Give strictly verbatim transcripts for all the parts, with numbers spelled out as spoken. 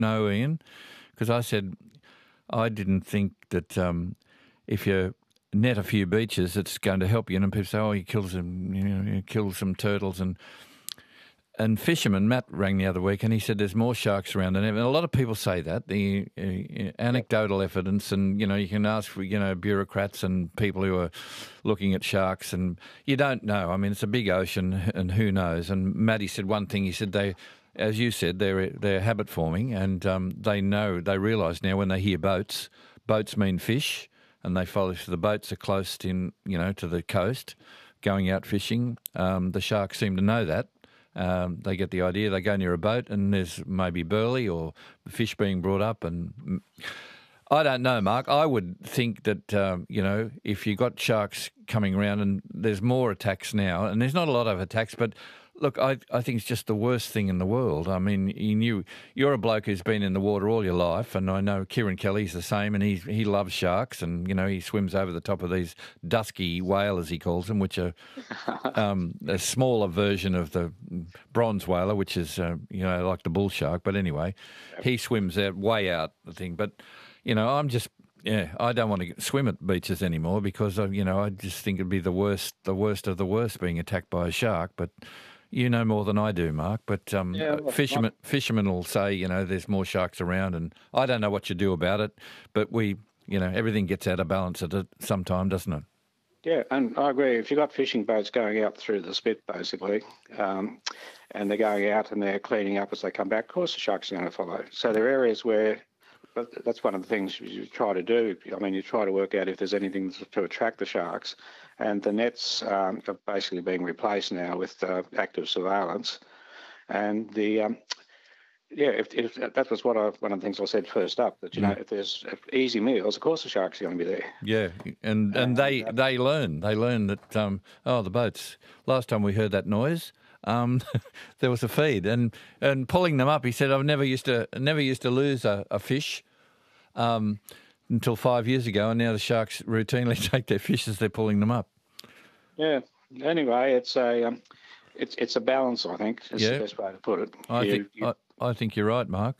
know, Ian, because I said I didn't think that um, if you net a few beaches, it's going to help you. And people say, oh, you kill some, you know, you kill some turtles. And and fisherman Matt rang the other week, and he said there's more sharks around than ever. And a lot of people say that the uh, anecdotal evidence, and you know, you can ask for you know bureaucrats and people who are looking at sharks, and you don't know. I mean, it's a big ocean, and who knows? And Matty said one thing. He said they. As you said, they're they're habit forming, and um, they know they realise now when they hear boats, boats mean fish, and they follow. If the boats are close in, you know, to the coast, going out fishing. Um, the sharks seem to know that. Um, they get the idea. They go near a boat, and there's maybe burley or fish being brought up, and I don't know, Mark. I would think that um, you know if you got sharks coming around, and there's more attacks now, and there's not a lot of attacks, but. Look, I, I think it's just the worst thing in the world. I mean, you knew, you're a bloke who's been in the water all your life, and I know Kieran Kelly's the same, and he he loves sharks, and, you know, he swims over the top of these dusky whale, as he calls them, which are um, a smaller version of the bronze whaler, which is, uh, you know, like the bull shark. But anyway, he swims out, way out the thing. But, you know, I'm just... Yeah, I don't want to swim at beaches anymore because, you know, I just think it'd be the worst, the worst of the worst being attacked by a shark. But you know more than I do, Mark. But um, yeah, well, fishermen, fishermen will say, you know, there's more sharks around, and I don't know what you do about it. But we, you know, everything gets out of balance at some time, doesn't it? Yeah, and I agree. If you've got fishing boats going out through the spit, basically, um, and they're going out and they're cleaning up as they come back, of course the sharks are going to follow. So there are areas where... But that's one of the things you try to do. I mean, you try to work out if there's anything to attract the sharks. And the nets um, are basically being replaced now with uh, active surveillance. And the, um, yeah, if, if that was what I, one of the things I said first up, that, you mm. know, if there's easy meals, of course the sharks are going to be there. Yeah, and, and they, uh, they learn. They learn that, um, oh, the boats, last time we heard that noise, Um, there was a feed, and, and pulling them up. He said, "I've never used to never used to lose a, a fish um, until five years ago, and now the sharks routinely take their fish as they're pulling them up." Yeah. Anyway, it's a um, it's it's a balance. I think is yeah. the best way to put it. I you, think you, I, I think you're right, Mark.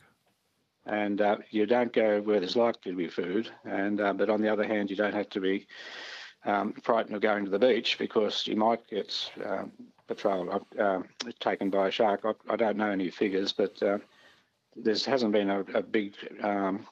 And uh, you don't go where there's likely to be food, and uh, but on the other hand, you don't have to be um, frightened of going to the beach because you might get. Um, patrol uh, taken by a shark. I, I don't know any figures, but uh, there hasn't been a, a big um,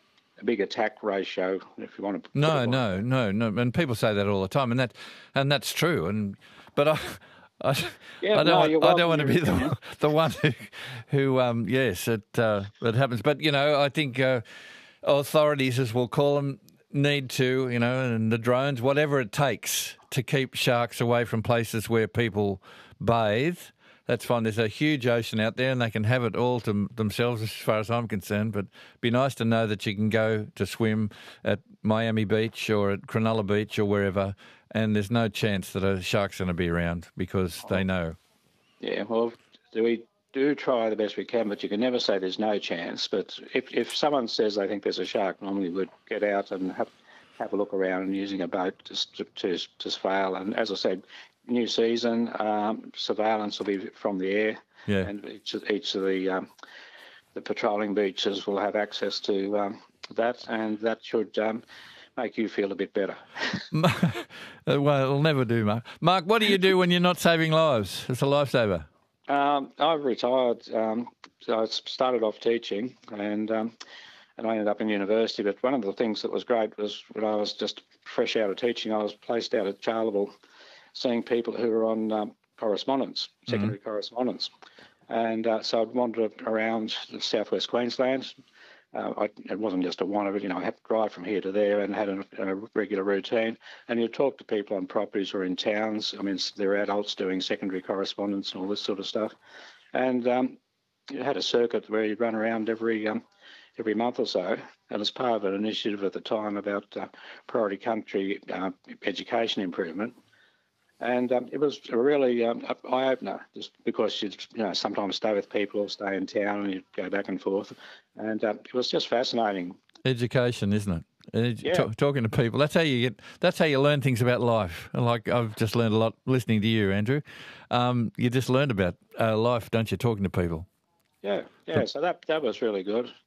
a big attack ratio, if you want to. No, no, no, no. And people say that all the time, and that and that's true. And but I. I, yeah, I don't. no, want, I don't want to be the, opinion. the one who, who um, yes, it uh, it happens. But you know, I think uh, authorities, as we'll call them, need to, you know, and the drones, whatever it takes to keep sharks away from places where people bathe. That's fine. There's a huge ocean out there and they can have it all to themselves as far as I'm concerned, but it'd be nice to know that you can go to swim at Miami Beach or at Cronulla Beach or wherever, and there's no chance that a shark's going to be around because they know. Yeah, well, we do try the best we can, but you can never say there's no chance. But if, if someone says they think there's a shark, normally we'd get out and have have a look around and using a boat to, to, to, to surveil. And as I said, new season, um, surveillance will be from the air. Yeah. And each of, each of the um, the patrolling beaches will have access to um, that, and that should um, make you feel a bit better. Well, it'll never do, Mark. Mark, what do you do when you're not saving lives? It's a lifesaver. Um, I've retired. Um, so I started off teaching, and um, and I ended up in university. But one of the things that was great was when I was just fresh out of teaching, I was placed out at Charleville, seeing people who were on um, correspondence, secondary mm-hmm. correspondence. And uh, so I'd wander around southwest Queensland. Uh, I, it wasn't just a wander, but, you know, I had to drive from here to there and had a, a regular routine. And you talk to people on properties or in towns. I mean, there are adults doing secondary correspondence and all this sort of stuff. And um, you had a circuit where you'd run around every um, every month or so. And as part of an initiative at the time about uh, priority country uh, education improvement. And um, it was a really um, eye-opener, just because you'd you know, sometimes stay with people or stay in town and you'd go back and forth. And uh, it was just fascinating. Education, isn't it? Edu- yeah. T- talking to people. That's how you get. That's how you learn things about life. Like I've just learned a lot listening to you, Andrew. Um, you just learned about uh, life, don't you, talking to people? Yeah, yeah. So that that was really good.